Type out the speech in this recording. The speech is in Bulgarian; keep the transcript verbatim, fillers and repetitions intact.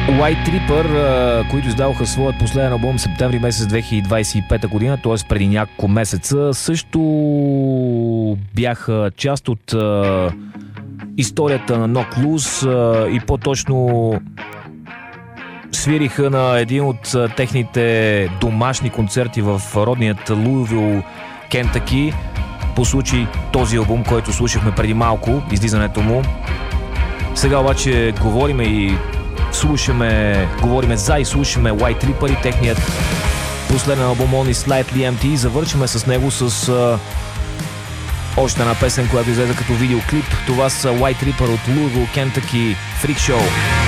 White Tripper, които издаваха своят последен албум в септември месец две хиляди двадесет и пета година, т.е. преди няколко месеца, също бяха част от а, историята на Knocked Loose а, и по-точно свириха на един от а, техните домашни концерти в родният Луивил, Кентъки, по случай този албум, който слушахме преди малко, излизането му. Сега обаче говориме и слушаме, говориме за и слушаме White Tripper и техният последен албум Only Slightly Empty. Завършваме с него с а, още една песен, която излезе като видеоклип. Това са White Tripper от Louisville, Kentucky, Freak Show.